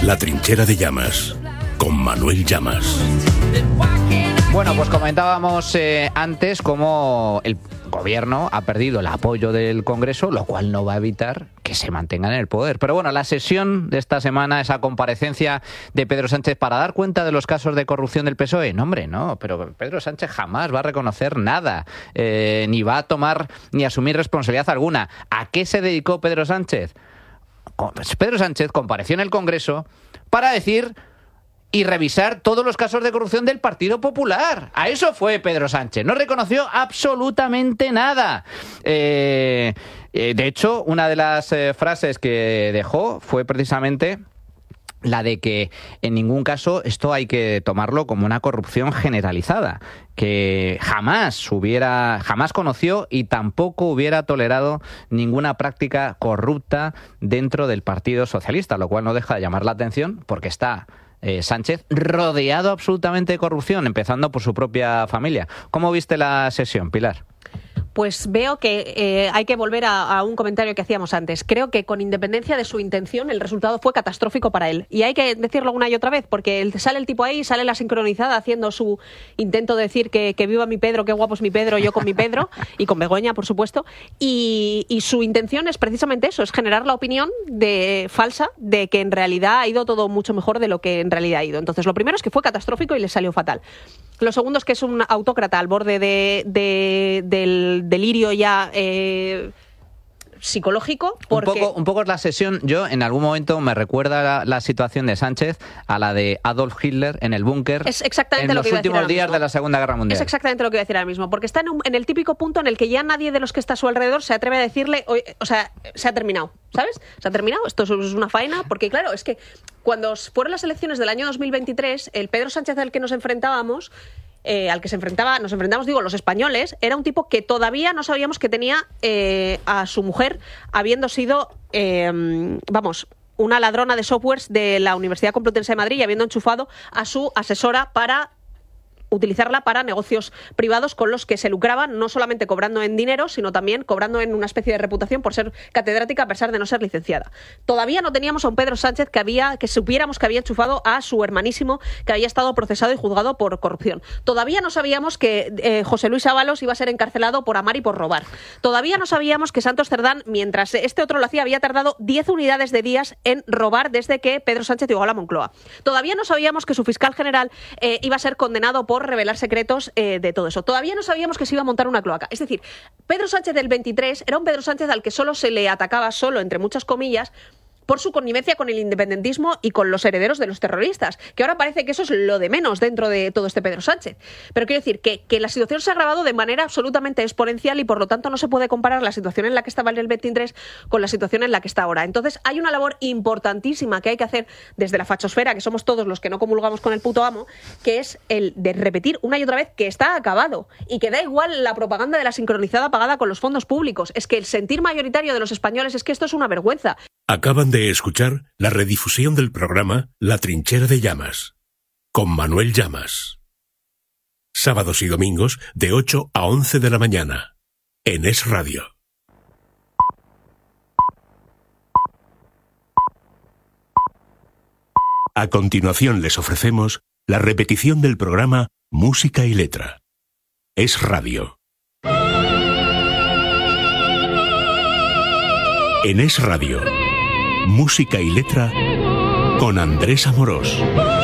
La Trinchera de Llamas, con Manuel Llamas. Bueno, pues comentábamos antes cómo el gobierno ha perdido el apoyo del Congreso, lo cual no va a evitar que se mantengan en el poder. Pero bueno, la sesión de esta semana, esa comparecencia de Pedro Sánchez para dar cuenta de los casos de corrupción del PSOE, no hombre, no, pero Pedro Sánchez jamás va a reconocer nada, ni va a tomar ni asumir responsabilidad alguna. ¿A qué se dedicó Pedro Sánchez? Pedro Sánchez compareció en el Congreso para decir y revisar todos los casos de corrupción del Partido Popular. A eso fue Pedro Sánchez. No reconoció absolutamente nada. De hecho, una de las frases que dejó fue precisamente la de que en ningún caso esto hay que tomarlo como una corrupción generalizada, que jamás conoció y tampoco hubiera tolerado ninguna práctica corrupta dentro del Partido Socialista, lo cual no deja de llamar la atención porque está Sánchez rodeado absolutamente de corrupción, empezando por su propia familia. ¿Cómo viste la sesión, Pilar? Pues veo que hay que volver a un comentario que hacíamos antes. Creo que con independencia de su intención, el resultado fue catastrófico para él. Y hay que decirlo una y otra vez, porque sale el tipo ahí, sale la sincronizada haciendo su intento de decir que viva mi Pedro, qué guapo es mi Pedro, yo con mi Pedro, y con Begoña, por supuesto. Y su intención es precisamente eso, es generar la opinión falsa de que en realidad ha ido todo mucho mejor de lo que en realidad ha ido. Entonces, lo primero es que fue catastrófico y le salió fatal. Lo segundo es que es un autócrata al borde del delirio ya psicológico. Porque... Un poco es la sesión. Yo en algún momento me recuerda la situación de Sánchez a la de Adolf Hitler en el búnker en los últimos días de la Segunda Guerra Mundial. Es exactamente lo que voy a decir ahora mismo, porque está en el típico punto en el que ya nadie de los que está a su alrededor se atreve a decirle, o sea, se ha terminado, ¿sabes? Se ha terminado, esto es una faena, porque claro, es que cuando fueron las elecciones del año 2023, el Pedro Sánchez al que nos enfrentamos, nos enfrentamos, los españoles, era un tipo que todavía no sabíamos que tenía a su mujer habiendo sido, una ladrona de softwares de la Universidad Complutense de Madrid y habiendo enchufado a su asesora para utilizarla para negocios privados con los que se lucraban, no solamente cobrando en dinero, sino también cobrando en una especie de reputación por ser catedrática a pesar de no ser licenciada. Todavía no teníamos a un Pedro Sánchez que supiéramos que había enchufado a su hermanísimo, que había estado procesado y juzgado por corrupción. Todavía no sabíamos que José Luis Ábalos iba a ser encarcelado por amar y por robar. Todavía no sabíamos que Santos Cerdán, mientras este otro lo hacía, había tardado 10 unidades de días en robar desde que Pedro Sánchez llegó a la Moncloa. Todavía no sabíamos que su fiscal general iba a ser condenado por revelar secretos de todo eso. Todavía no sabíamos que se iba a montar una cloaca. Es decir, Pedro Sánchez del 23 era un Pedro Sánchez al que solo se le atacaba, entre muchas comillas, por su connivencia con el independentismo y con los herederos de los terroristas, que ahora parece que eso es lo de menos dentro de todo este Pedro Sánchez. Pero quiero decir que la situación se ha agravado de manera absolutamente exponencial y por lo tanto no se puede comparar la situación en la que estaba en el 23 con la situación en la que está ahora. Entonces hay una labor importantísima que hay que hacer desde la fachosfera, que somos todos los que no comulgamos con el puto amo, que es el de repetir una y otra vez que está acabado y que da igual la propaganda de la sincronizada pagada con los fondos públicos. Es que el sentir mayoritario de los españoles es que esto es una vergüenza. Acaban de escuchar la redifusión del programa La Trinchera de Llamas, con Manuel Llamas. Sábados y domingos de 8 a 11 de la mañana, en Es Radio. A continuación les ofrecemos la repetición del programa Música y Letra. Es Radio. En Es Radio. Música y Letra con Andrés Amorós.